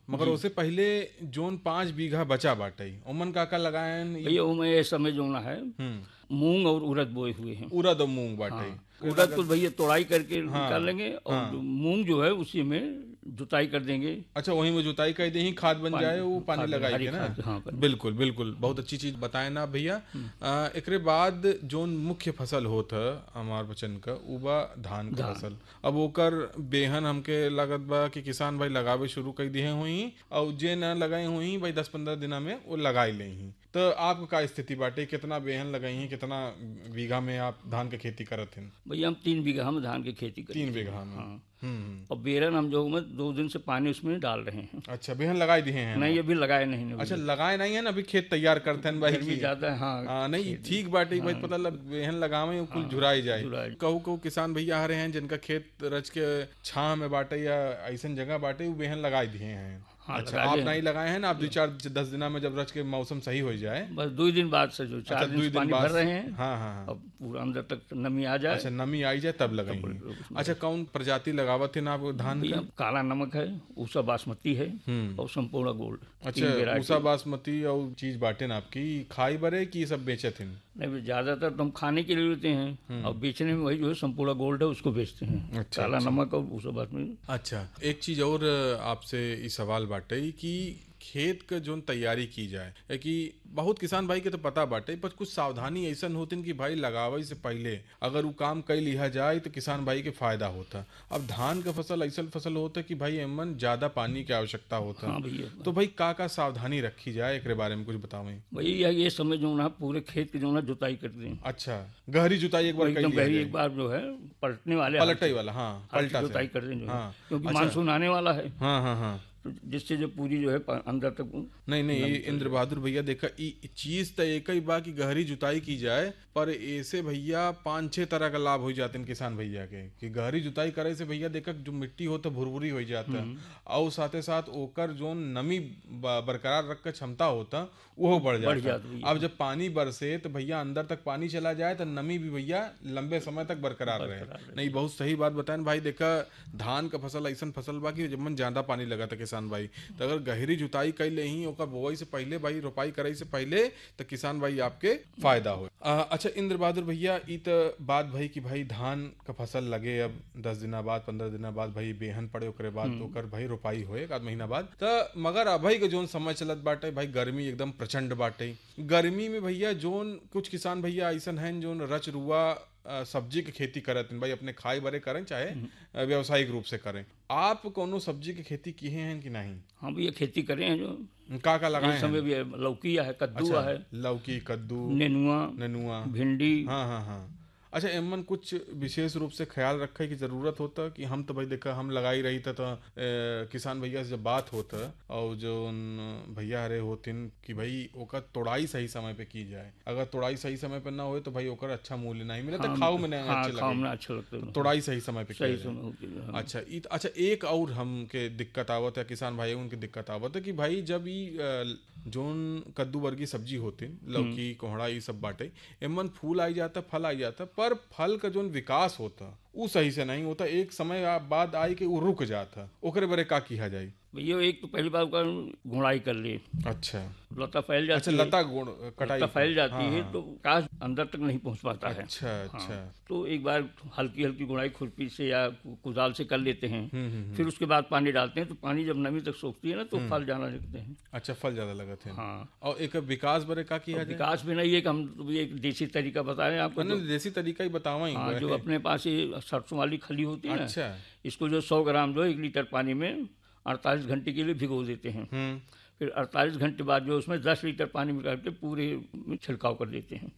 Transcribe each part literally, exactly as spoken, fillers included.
मगर उससे पहले जोन पाँच बीघा बचा बाटे ओमन का का लगायन भैया वो में इस समय जो ना है मूंग और उड़द बोए हुए हैं। उड़द और मूंग बाटे। हाँ, उड़द तो भैया तोड़ाई करके निकाल लेंगे और जो मूंग जो है उसी में जुताई कर देंगे। अच्छा, वहीं में जुताई कर दें, खाद बन जाए, वो पानी लगाएंगे ना। हाँ, बिल्कुल बिल्कुल, बहुत अच्छी चीज बताए ना भैया। एकरे बाद जोन मुख्य फसल होता हमार बचन का उबा धान का फसल। अब ओकर बेहन हमके लागत बा कि किसान भाई लगावे शुरू कर दिए हुई और जे न लगाए हुई भाई दस पंद्रह दिना में वो लगाई ले ही। तो आपका का स्थिति बाटे, कितना बेहन लगाई हैं, कितना बीघा में आप धान की खेती करत हैं? भैया हम तीन बीघा में धान की खेती करते हैं। तीन बीघा में। हाँ। और बेरन हम जो में दो दिन से पानी उसमें डाल रहे हैं। अच्छा, बेहन लगाए दिए हैं? नहीं, अभी लगाए नहीं, नहीं। अच्छा, लगाए नहीं है ना, अभी खेत तैयार करते हैं भाई गर्मी ज्यादा है। हाँ, हाँ नहीं ठीक बाटे भाई, पता लग बेहन लगावे कुल झुराई जाए। कहू कहू किसान भैया आ रहे हैं जिनका खेत रच के छां में बाटे या ऐसा जगह बाटे वो बेहन लगाए दिए हैं। हाँ, अच्छा, आप नहीं लगाए हैं ना? आप दो चार दस दिन में जब रच के मौसम सही हो जाए, बस दो दिन बाद से जो चार दिन पानी भर रहे हैं। हाँ हाँ, अब पूरा अंदर तक नमी आ जाए। अच्छा, नमी आई जाए तब लगाएंगे। अच्छा, कौन प्रजाति लगावत है ना आप धान का? काला नमक है, ऊषा बासमती है और संपूर्ण गोल्ड। अच्छा, ऊषा बासमती और चीज बाटे ना आपकी खाई बरे की सब बेचत हैं? नहीं, ज्यादातर तो हम खाने के लिए लेते हैं और बेचने में वही जो है संपूर्ण गोल्ड है उसको बेचते हैं। अच्छा, काला अच्छा। नमक और ऊषा बासमती। अच्छा, एक चीज और आपसे इस सवाल बाटे कि खेत का जो तैयारी की जाए है कि बहुत किसान भाई के तो पता बाटे, पर कुछ सावधानी ऐसा होती कि भाई लगावे से पहले अगर वो काम कर लिया जाए तो किसान भाई के फायदा होता। अब धान का फसल ऐसा फसल होता कि भाई एमन ज्यादा पानी की आवश्यकता होता। हाँ भैया, तो भाई का का सावधानी रखी जाए एक बारे में कुछ बतावें भैया। ये समय जो ना पूरे खेत की जो ना जुताई कर दें। अच्छा, गहरी जुताई एक बार एकदम गहरी, एक बार जो है पलटने वाले पलटाई वाला, हाँ पलटा जुताई कर दें, हाँ, क्योंकि मानसून आने वाला है। हाँ हाँ हाँ, तो जिससे जो पूरी जो है अंदर तक नहीं नहीं इंद्र बहादुर भैया देखा चीज तो एक ही बा कि गहरी जुताई की जाए, पर ऐसे भैया पांच छह तरह का लाभ हो जाते हैं किसान भैया के कि गहरी जुताई करे से भैया देखा जो मिट्टी होता भुरभुरी हो जाता और साथे साथ ओकर जो नमी बरकरार रख के क्षमता होता वो बढ़ जाता। अब जब पानी बरसे तो भैया अंदर तक पानी चला जाए तो नमी भी भैया लंबे समय तक बरकरार रहे। नहीं, बहुत सही बात बताएं भाई। देखा धान का फसल ऐसा फसल बा कि जब मन ज्यादा पानी लगा था किसान भाई, तो अगर गहरी जुताई कर ले ही ओकर बोआई से पहले भाई, रोपाई कराई से पहले, तो किसान भाई आपके फायदा हो। अच्छा इंद्र बहादुर भैया, ई तो बात भाई कि भाई धान का फसल लगे अब दस दिन बाद पंद्रह दिन बाद भाई बेहन पड़े, ओकरे बाद तो ओकर भाई रोपाई होए एक आध महीना बाद। तो मगर अभी के जोन समय चलत बाटे भाई, गर्मी एकदम प्रचंड बाटे। गर्मी में भैया जोन कुछ किसान भैया ऐसा हैं जोन रच रुआ सब्जी की खेती करत हैं भाई, अपने खाए बरे करें चाहे व्यावसायिक रूप से करें। आप कोनो सब्जी की खेती किए हैं कि नहीं? हाँ भैया, खेती करे हैं। जो का का लगाए हैं? समय भी है, लौकी है, कद्दू अच्छा, है, लौकी, कद्दू, नेनुआ नेनुआ, भिंडी। हाँ हाँ हाँ। अच्छा, एमन कुछ विशेष रूप से ख्याल रखे की जरूरत होता कि हम तो भाई देखा हम लगाई रही था, तो ए, किसान भैया से जब बात होता और जो भैया हरे होतिन कि भाई ओकर तोड़ाई सही समय पे की जाए। अगर तोड़ाई सही समय पे ना हो तो भाई ओकर अच्छा मूल्य नहीं मिले, तो खाऊ में नहीं हाँ, अच्छे लगे, अच्छा लगता है। तोड़ाई सही समय पे सही समय होती है। अच्छा इत, अच्छा एक और हमके दिक्कत आवत है, किसान भाई उनकी दिक्कत आवत है कि भाई जब ये जोन कद्दू वर्गी सब्जी होती, लौकी, कोहड़ा, ये सब बाटे, एमन फूल आई जाता, फल आई जाता, पर फल का जो विकास होता वो सही से नहीं होता। एक समय बाद आई कि वो रुक जाता, ओकरे बरे का किया जाए भैया? एक तो पहली बार गुड़ाई कर ली। अच्छा, लता फैल जाती अच्छा, है। लता गुड़ कटाई फैल जाती हाँ, है हाँ। तो काश अंदर तक नहीं पहुंच पाता है। अच्छा अच्छा हाँ, तो एक बार हल्की हल्की गुड़ाई खुरपी से या कुदाल से कर लेते हैं, फिर उसके बाद पानी डालते हैं, तो पानी जब नमी तक सोखती है ना तो फल जाना लगते हैं। अच्छा, फल ज्यादा लगते हैं। हाँ, और एक विकास बरे का किया जाए? विकास भी नहीं है कि हम एक देसी तरीका बता रहे हैं आपको। देसी तरीका ही बतावा ही। हाँ, जो अपने पास ये सरसों वाली खली होती है। अच्छा, इसको जो सौ ग्राम जो एक लीटर पानी में अड़तालीस घंटे के लिए भिगो देते हैं। फिर अड़तालीस घंटे बाद जो उसमें दस लीटर पानी मिला के पूरे में छिड़काव कर देते हैं।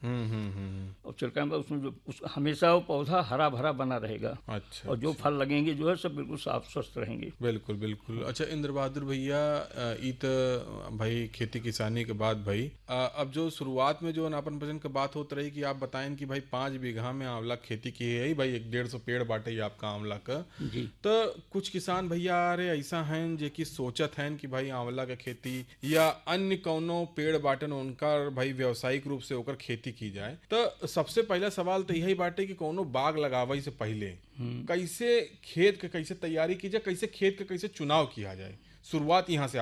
और छिड़काव में उसमें जो उस हमेशा वो पौधा हरा भरा बना रहेगा। अच्छा, और जो अच्छा। फल लगेंगे जो है सब बिल्कुल साफ स्वस्थ रहेंगे। बिल्कुल बिल्कुल। अच्छा इंद्र बहादुर भैया, इत भाई खेती किसानी के बाद भाई अब जो शुरुआत में जो नापन भजन की बात होती रही कि आप बताएं कि भाई पाँच बीघा में आंवला खेती की है भाई, एक डेढ़ सौ पेड़ बाटे आपका आंवला का जी। तो कुछ किसान भैया अरे ऐसा हैं जो कि सोचत हैं कि भाई आंवला का खेती या अन्य कौनो पेड़ बाटन उनका भाई व्यावसायिक रूप से होकर खेती की जाए। तो सबसे पहला सवाल तो यही बाटे कि कौनो बाग लगावे से पहले कैसे खेत के कैसे तैयारी की जाए, कैसे खेत के कैसे चुनाव किया जाए, शुरुआत यहाँ से